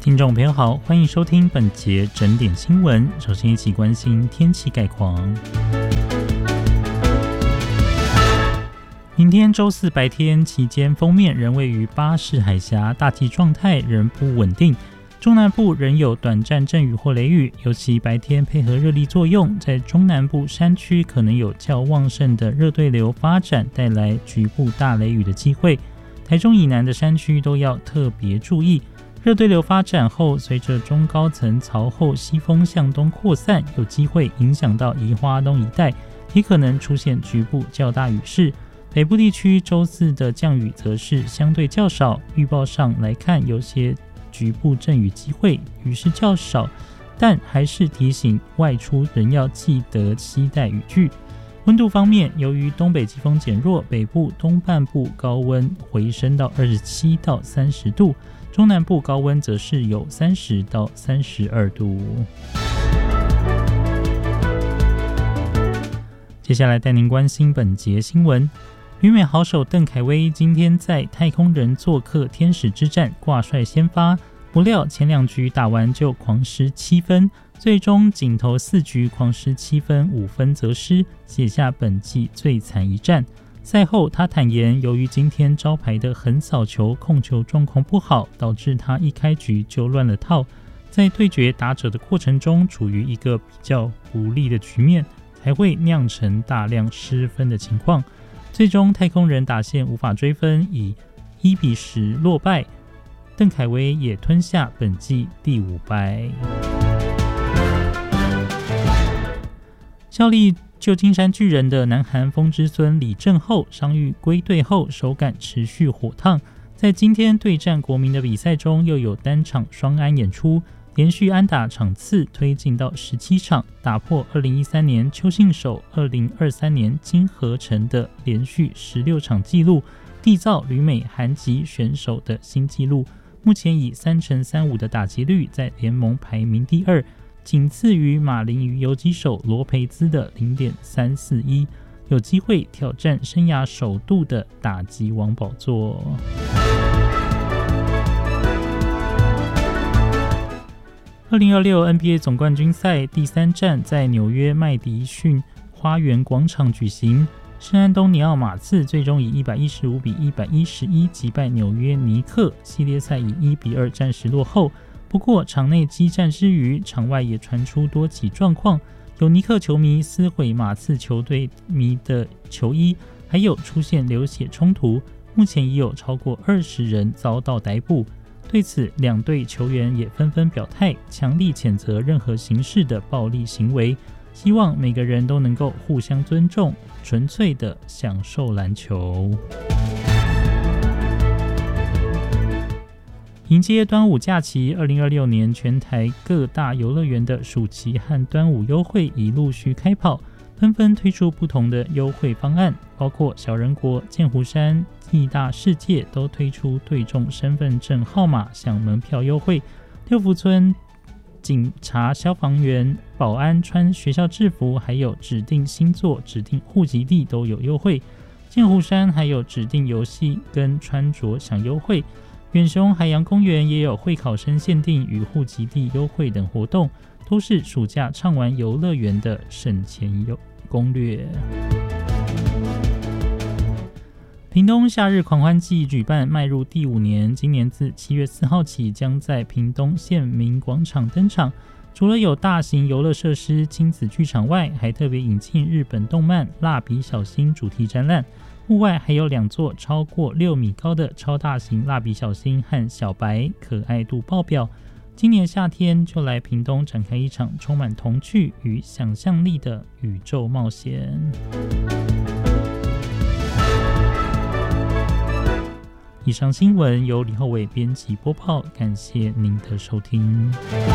听众朋友好，欢迎收听本节整点新闻。首先一起关心天气概况。明天周四白天期间，锋面仍位于巴士海峡，大气状态仍不稳定。中南部仍有短暂阵雨或雷雨，尤其白天配合热力作用，在中南部山区可能有较旺盛的热对流发展，带来局部大雷雨的机会。台中以南的山区都要特别注意。热对流发展后，随着中高层槽后西风向东扩散，有机会影响到宜花东一带，也可能出现局部较大雨势。北部地区周四的降雨则是相对较少，预报上来看有些局部阵雨机会，雨势较少，但还是提醒外出仍要记得携带雨具。温度方面，由于东北季风减弱，北部东半部高温回升到27到30度，中南部高温则是有30到32度。接下来带您关心本节新闻。旅美好手邓凯威今天在太空人做客天使之战挂帅先发，不料前2局打完就狂失7分，最终仅投4局狂失7分，5分则失，写下本季最惨一战。赛后他坦言，由于今天招牌的横扫球控球状况不好，导致他一开局就乱了套，在对决打者的过程中处于一个比较不利的局面，才会酿成大量失分的情况。最终太空人打线无法追分，以1-10落败，邓凯威也吞下本季第5败。效力旧金山巨人的南韩风之孙李正厚伤愈归队后，手感持续火烫，在今天对战国民的比赛中，又有单场双安演出，连续安打场次推进到17场，打破2013年邱信守、2023年金河成的连续16场纪录，缔造旅美韩籍选手的新纪录。目前以3.35%的打击率在联盟排名第2，仅次于马林鱼游击手罗培兹的 0.341， 有机会挑战生涯首度的打击王宝座。2026 NBA 总冠军赛第3战在纽约麦迪逊花园广场举行，圣安东尼奥马刺最终以115比111击败纽约尼克，系列赛以1-2暂时落后。不过场内激战之余，场外也传出多起状况，有尼克球迷撕毁马刺球队迷的球衣，还有出现流血冲突，目前已有超过20人遭到逮捕。对此，两队球员也纷纷表态，强力谴责任何形式的暴力行为，希望每个人都能够互相尊重，纯粹的享受篮球。迎接端午假期，2026年全台各大游乐园的暑期和端午优惠已陆续开跑，纷纷推出不同的优惠方案，包括小人国、剑湖山、义大世界都推出对中身份证号码享门票优惠，六福村警察、消防员、保安穿学校制服，还有指定星座、指定户籍地都有优惠，剑湖山还有指定游戏跟穿着享优惠，远雄海洋公园也有会考生限定与户籍地优惠等活动，都是暑假畅玩游乐园的省钱攻略。屏东夏日狂欢季举办迈入第5年，今年自7月4号起将在屏东县民广场登场。除了有大型游乐设施、亲子剧场外，还特别引进日本动漫《蜡笔小新》主题展览。户外还有2座超过6米高的超大型蜡笔小新和小白，可爱度爆表。今年夏天就来屏东展开一场充满童趣与想象力的宇宙冒险。以上新闻由李厚伟编辑播报，感谢您的收听。